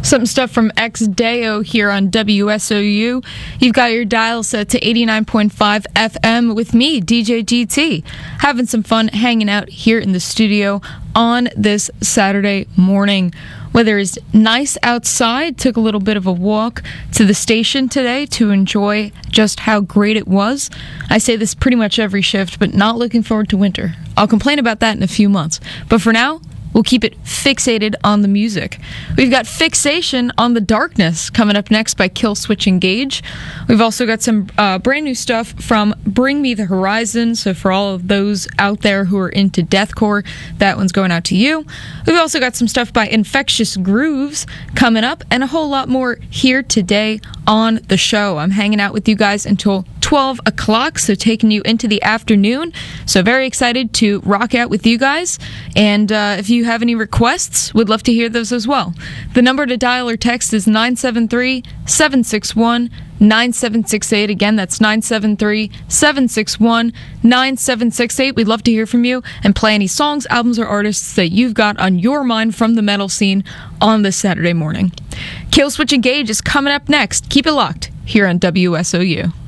Some stuff from Ex Deo here on WSOU. You've got your dial set to 89.5 FM with me, DJ GT, having some fun hanging out here in the studio on this Saturday morning. Weather is nice outside. Took a little bit of a walk to the station today to enjoy just how great it was. I say this pretty much every shift, but not looking forward to winter. I'll complain about that in a few months. But for now, we'll keep it fixated on the music. We've got Fixation on the Darkness coming up next by Killswitch Engage. We've also got some brand new stuff from Bring Me the Horizon. So for all of those out there who are into deathcore, that one's going out to you. We've also got some stuff by Infectious Grooves coming up and a whole lot more here today on the show. I'm hanging out with you guys until 12 o'clock, so taking you into the afternoon. So very excited to rock out with you guys. And if you have any requests, we'd love to hear those as well. The number to dial or text is 973-761-9768. Again, that's 973-761-9768. We'd love to hear from you and play any songs, albums, or artists that you've got on your mind from the metal scene on this Saturday morning. Killswitch Engage is coming up next. Keep it locked here on WSOU.